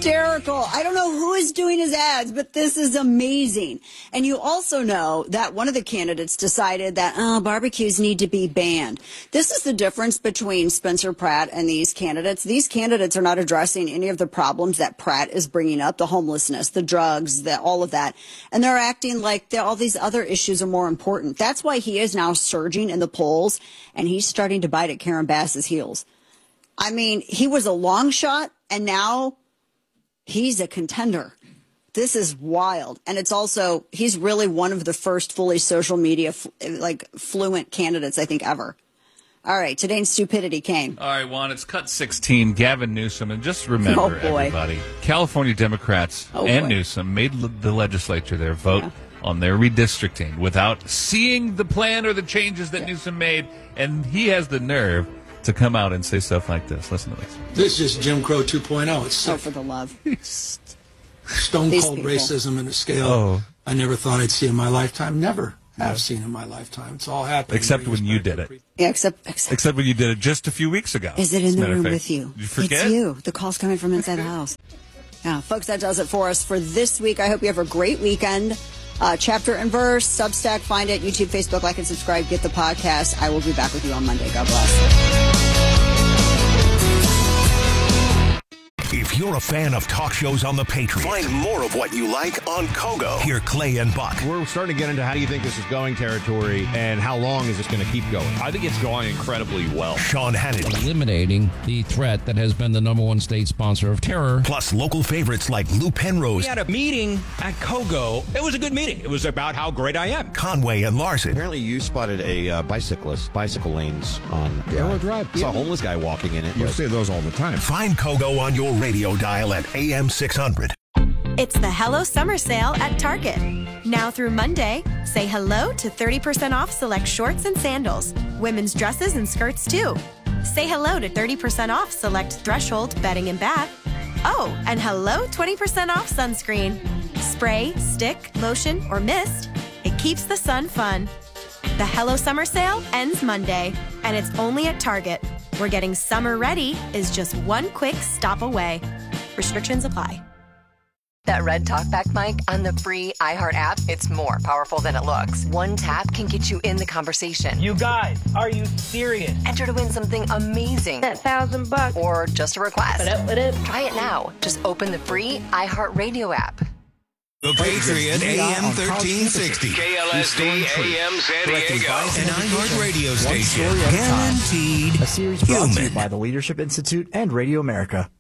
hysterical. I don't know who is doing his ads, but this is amazing. And you also know that one of the candidates decided that barbecues need to be banned. This is the difference between Spencer Pratt and these candidates. These candidates are not addressing any of the problems that Pratt is bringing up, the homelessness, the drugs, all of that. And they're acting like all these other issues are more important. That's why he is now surging in the polls, and he's starting to bite at Karen Bass's heels. I mean, he was a long shot, and now he's a contender. This is wild. And it's also, he's really one of the first fully social media, fluent candidates, I think, ever. All right, today's stupidity came. All right, Juan, it's cut 16, Gavin Newsom. And just remember, everybody, California Democrats and Newsom made the legislature there vote on their redistricting without seeing the plan or the changes that Newsom made. And he has the nerve to come out and say stuff like this. Listen to this. This is Jim Crow 2.0. It's sick. Oh, for the love. Stone-cold racism in a scale I never thought I'd see in my lifetime. Never have seen in my lifetime. It's all happening. Except when you did it. Yeah, except when you did it just a few weeks ago. Is it in the room with you? You forget? It's you. The call's coming from inside the house. Yeah, folks, that does it for us for this week. I hope you have a great weekend. Chapter and Verse, Substack, find it, YouTube, Facebook, like and subscribe, get the podcast. I will be back with you on Monday. God bless. If you're a fan of talk shows on the Patriot, find more of what you like on Kogo. Hear Clay and Buck. We're starting to get into how do you think this is going territory and how long is this going to keep going? I think it's going incredibly well. Sean Hannity. Eliminating the threat that has been the number one state sponsor of terror. Plus local favorites like Lou Penrose. We had a meeting at Kogo. It was a good meeting. It was about how great I am. Conway and Larson. Apparently you spotted a bicycle lanes on Railroad Drive. Saw a homeless guy walking in it. You see those all the time. Find Kogo on your radio dial at AM 600. It's the Hello Summer Sale at Target. Now through Monday, say hello to 30% off select shorts and sandals, women's dresses and skirts too. Say hello to 30% off select Threshold bedding and bath. Oh, and hello 20% off sunscreen. Spray, stick, lotion, or mist. It keeps the sun fun. The Hello Summer Sale ends Monday, and it's only at Target, where getting summer ready is just one quick stop away. Restrictions apply. That red talkback mic on the free iHeart app, it's more powerful than it looks. One tap can get you in the conversation. You guys, are you serious? Enter to win something amazing. That $1,000. Or just a request. What up? Try it now. Just open the free iHeart Radio app. The Patriot AM 1360. KLSD AM San Diego. An iHeart radio station. Guaranteed a series brought to you by the Leadership Institute and Radio America.